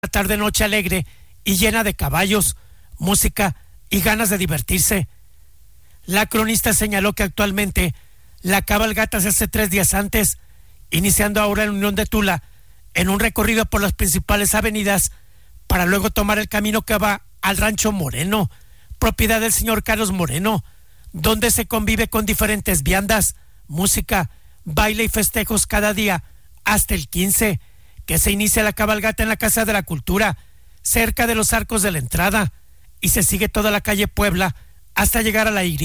tarde noche alegre y llena de caballos, música y ganas de divertirse. La cronista señaló que actualmente la cabalgata se hace 3 días antes, iniciando ahora en Unión de Tula, en un recorrido por las principales avenidas, para luego tomar el camino que va al Rancho Moreno, propiedad del señor Carlos Moreno, donde se convive con diferentes viandas, música, baile y festejos cada día, hasta el 15, que se inicia la cabalgata en la Casa de la Cultura, cerca de los arcos de la entrada, y se sigue toda la calle Puebla hasta llegar a la Y.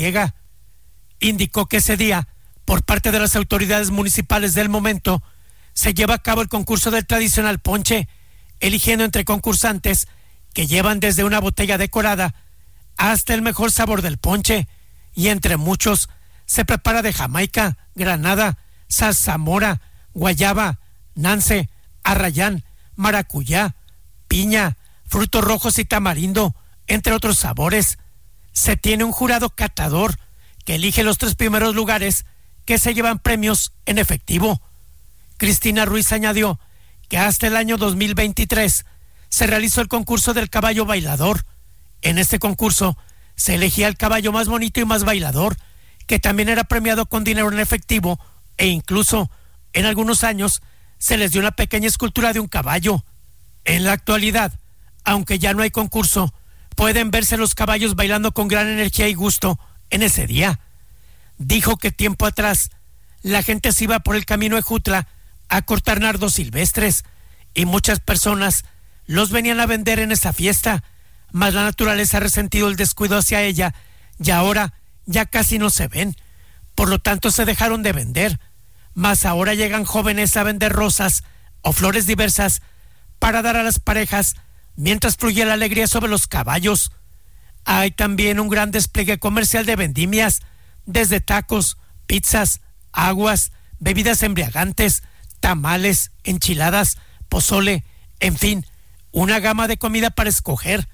Indicó que ese día, por parte de las autoridades municipales del momento, se lleva a cabo el concurso del tradicional ponche, eligiendo entre concursantes que llevan desde una botella decorada hasta el mejor sabor del ponche, y entre muchos se prepara de Jamaica, granada, zarzamora, guayaba, nance, arrayán, maracuyá, piña, frutos rojos y tamarindo, entre otros sabores. Se tiene un jurado catador que elige los 3 primeros lugares, que se llevan premios en efectivo. Cristina Ruiz añadió que hasta el año 2023 se realizó el concurso del caballo bailador. En este concurso se elegía el caballo más bonito y más bailador, que también era premiado con dinero en efectivo, e incluso en algunos años se les dio una pequeña escultura de un caballo. En la actualidad, aunque ya no hay concurso, pueden verse los caballos bailando con gran energía y gusto en ese día. Dijo que tiempo atrás la gente se iba por el camino de Jutla a cortar nardos silvestres, y muchas personas los venían a vender en esa fiesta, mas la naturaleza ha resentido el descuido hacia ella y ahora ya casi no se ven. Por lo tanto se dejaron de vender, mas ahora llegan jóvenes a vender rosas o flores diversas para dar a las parejas mientras fluye la alegría sobre los caballos. Hay también un gran despliegue comercial de vendimias, desde tacos, pizzas, aguas, bebidas embriagantes, tamales, enchiladas, pozole, en fin, una gama de comida para escoger.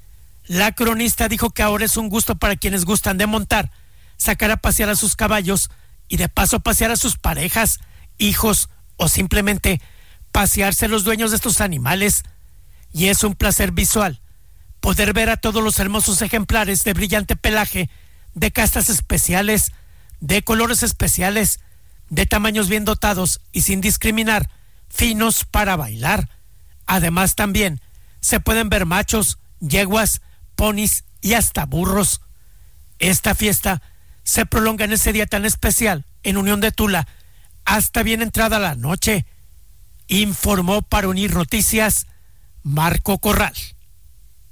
La cronista dijo que ahora es un gusto para quienes gustan de montar, sacar a pasear a sus caballos y de paso pasear a sus parejas, hijos o simplemente pasearse los dueños de estos animales. Y es un placer visual poder ver a todos los hermosos ejemplares de brillante pelaje, de castas especiales, de colores especiales, de tamaños bien dotados y sin discriminar, finos para bailar. Además también se pueden ver machos, yeguas, ponis y hasta burros. Esta fiesta se prolonga en ese día tan especial en Unión de Tula hasta bien entrada la noche. Informó para Unir Noticias Marco Corral.